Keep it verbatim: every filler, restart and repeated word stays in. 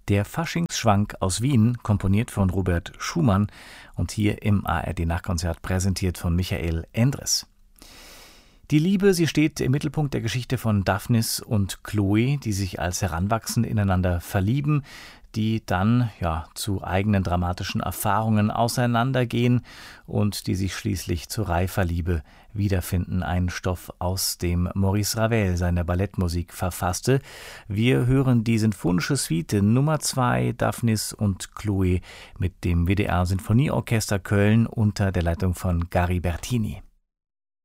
Der Faschingsschwank aus Wien, komponiert von Robert Schumann und hier im A R D-Nachtkonzert präsentiert von Michael Endres. Die Liebe, sie steht im Mittelpunkt der Geschichte von Daphnis und Chloe, die sich als Heranwachsende ineinander verlieben, die dann ja zu eigenen dramatischen Erfahrungen auseinandergehen und die sich schließlich zu reifer Liebe wiederfinden. Ein Stoff, aus dem Maurice Ravel seine Ballettmusik verfasste. Wir hören die Sinfonische Suite Nummer zwei, Daphnis und Chloe, mit dem W D R Sinfonieorchester Köln unter der Leitung von Gary Bertini.